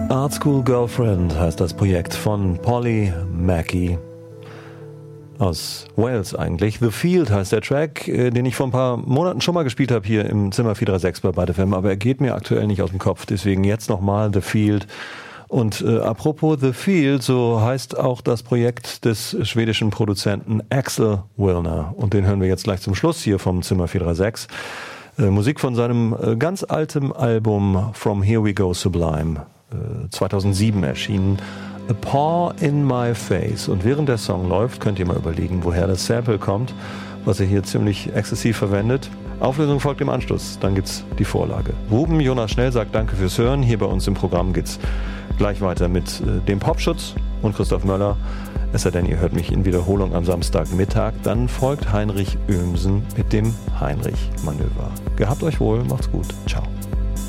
Art School Girlfriend heißt das Projekt von Polly Mackey aus Wales eigentlich. The Field heißt der Track, den ich vor ein paar Monaten schon mal gespielt habe hier im Zimmer 436 bei Byte FM, aber er geht mir aktuell nicht aus dem Kopf, deswegen jetzt nochmal The Field. Und apropos The Field, so heißt auch das Projekt des schwedischen Produzenten Axel Wilner. Und den hören wir jetzt gleich zum Schluss hier vom Zimmer 436. Musik von seinem ganz alten Album From Here We Go Sublime, 2007 erschienen. A Paw in My Face. Und während der Song läuft, könnt ihr mal überlegen, woher das Sample kommt, was er hier ziemlich exzessiv verwendet. Auflösung folgt im Anschluss, dann gibt's die Vorlage. Ruben Jonas Schnell sagt Danke fürs Hören. Hier bei uns im Programm geht's gleich weiter mit dem Popschutz und Christoph Möller. Es sei denn, ihr hört mich in Wiederholung am Samstagmittag. Dann folgt Heinrich Oehmsen mit dem Heinrich-Manöver. Gehabt euch wohl, macht's gut. Ciao.